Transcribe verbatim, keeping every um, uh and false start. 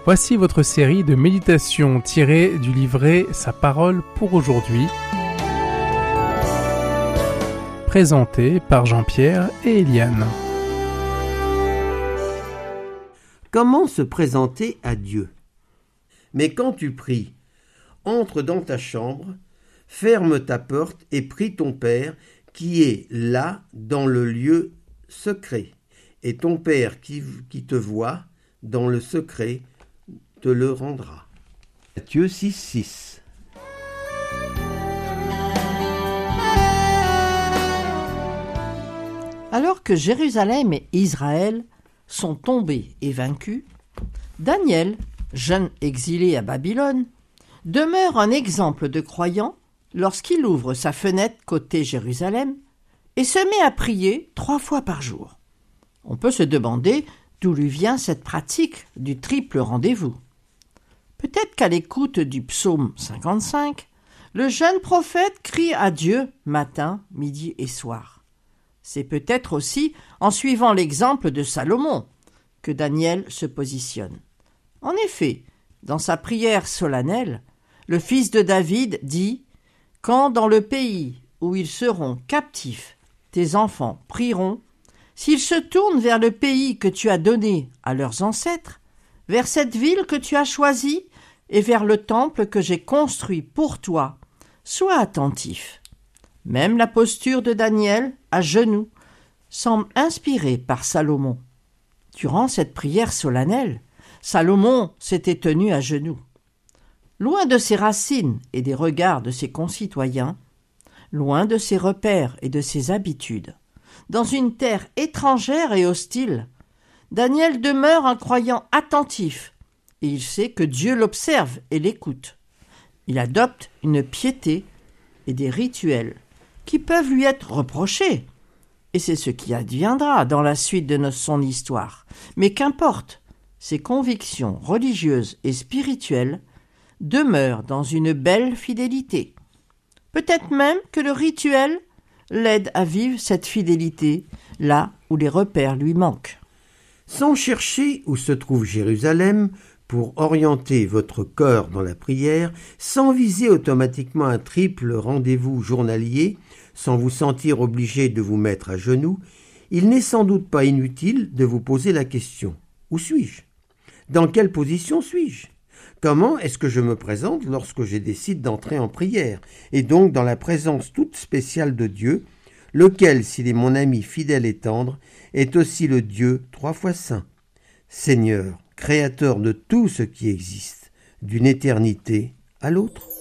Voici votre série de méditations tirées du livret Sa parole pour aujourd'hui, présentée par Jean-Pierre et Eliane. Comment se présenter à Dieu ? Mais quand tu pries, entre dans ta chambre, ferme ta porte et prie ton Père qui est là dans le lieu secret. Et ton Père qui, qui te voit dans le secret te le rendra. Matthieu six, six. Alors que Jérusalem et Israël sont tombés et vaincus, Daniel, jeune exilé à Babylone, demeure un exemple de croyant lorsqu'il ouvre sa fenêtre côté Jérusalem et se met à prier trois fois par jour. On peut se demander d'où lui vient cette pratique du triple rendez-vous. Peut-être qu'à l'écoute du psaume cinquante-cinq, le jeune prophète crie à Dieu matin, midi et soir. C'est peut-être aussi en suivant l'exemple de Salomon que Daniel se positionne. En effet, dans sa prière solennelle, le fils de David dit « Quand dans le pays où ils seront captifs, tes enfants prieront, s'ils se tournent vers le pays que tu as donné à leurs ancêtres, vers cette ville que tu as choisie et vers le temple que j'ai construit pour toi, sois attentif. » Même la posture de Daniel, à genoux, semble inspirée par Salomon. Durant cette prière solennelle, Salomon s'était tenu à genoux. Loin de ses racines et des regards de ses concitoyens, loin de ses repères et de ses habitudes, dans une terre étrangère et hostile, Daniel demeure un croyant attentif et il sait que Dieu l'observe et l'écoute. Il adopte une piété et des rituels qui peuvent lui être reprochés. Et c'est ce qui adviendra dans la suite de son histoire. Mais qu'importe, ses convictions religieuses et spirituelles demeurent dans une belle fidélité. Peut-être même que le rituel l'aide à vivre cette fidélité là où les repères lui manquent. Sans chercher où se trouve Jérusalem, pour orienter votre cœur dans la prière, sans viser automatiquement un triple rendez-vous journalier, sans vous sentir obligé de vous mettre à genoux, il n'est sans doute pas inutile de vous poser la question « Où suis-je ? Dans quelle position suis-je ? Comment est-ce que je me présente lorsque je décide d'entrer en prière, et donc dans la présence toute spéciale de Dieu, lequel, s'il est mon ami fidèle et tendre, est aussi le Dieu trois fois saint, Seigneur, créateur de tout ce qui existe, d'une éternité à l'autre.